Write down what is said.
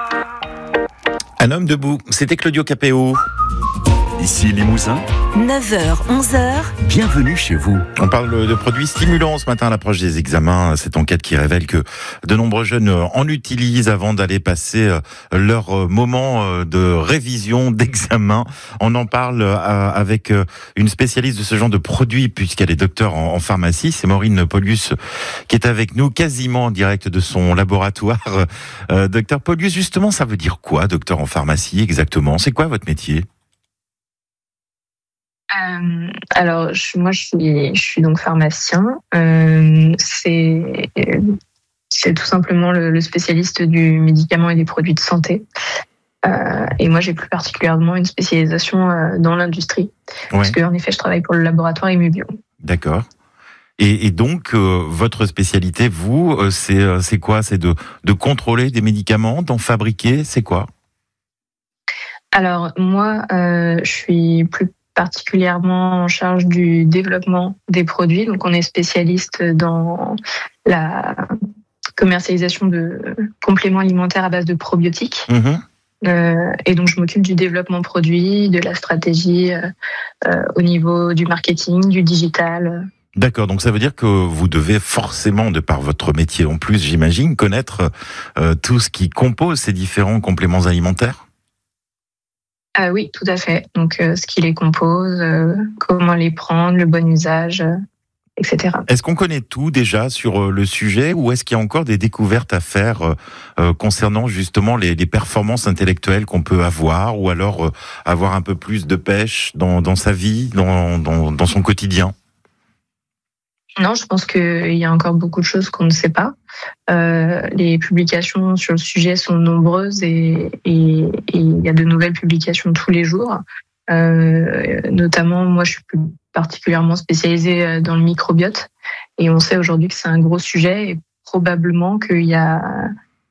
Un homme debout, c'était Claudio Capéo. Ici Limousin, 9h, 11h. bienvenue chez vous. On parle de produits stimulants ce matin à l'approche des examens. Cette enquête qui révèle que de nombreux jeunes en utilisent avant d'aller passer leur moment de révision, d'examen. On en parle avec une spécialiste de ce genre de produits puisqu'elle est docteure en pharmacie. C'est Maureen Paulius qui est avec nous quasiment en direct de son laboratoire. Docteur Paulius, justement, ça veut dire quoi, docteur en pharmacie exactement? C'est quoi votre métier? Alors, moi, je suis donc pharmacien. C'est tout simplement le spécialiste du médicament et des produits de santé. Et moi, j'ai plus particulièrement une spécialisation dans l'industrie. Ouais. Parce qu'en effet, je travaille pour le laboratoire Immubio. D'accord. Et donc, votre spécialité, vous, c'est quoi? C'est de contrôler des médicaments, d'en fabriquer? C'est quoi? Alors, moi, je suis plus particulièrement en charge du développement des produits. Donc, on est spécialiste dans la commercialisation de compléments alimentaires à base de probiotiques. Et donc, je m'occupe du développement produit, de la stratégie au niveau du marketing, du digital. D'accord, donc ça veut dire que vous devez forcément, de par votre métier en plus, j'imagine, connaître tout ce qui compose ces différents compléments alimentaires? Oui, tout à fait. Donc, ce qui les compose, comment les prendre, le bon usage, etc. Est-ce qu'on connaît tout déjà sur le sujet ou est-ce qu'il y a encore des découvertes à faire concernant justement les performances intellectuelles qu'on peut avoir ou alors avoir un peu plus de pêche dans sa vie, dans son quotidien? Non, je pense qu'il y a encore beaucoup de choses qu'on ne sait pas. Les publications sur le sujet sont nombreuses et il y a de nouvelles publications tous les jours. Notamment, moi, je suis plus particulièrement spécialisée dans le microbiote et on sait aujourd'hui que c'est un gros sujet et probablement qu'il y a